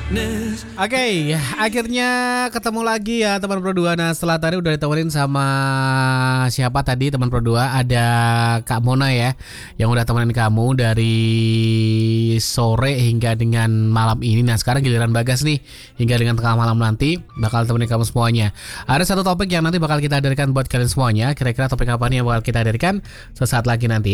Oke, akhirnya ketemu lagi ya teman Pro 2. Nah, setelah tadi udah ditemenin sama siapa tadi teman Pro 2? Ada Kak Mona ya, yang udah temenin kamu dari sore hingga dengan malam ini. Nah, sekarang giliran Bagas nih, hingga dengan tengah malam nanti bakal temenin kamu semuanya. Ada satu topik yang nanti bakal kita hadirkan buat kalian semuanya. Kira-kira topik apa nih yang bakal kita hadirkan sesaat lagi nanti.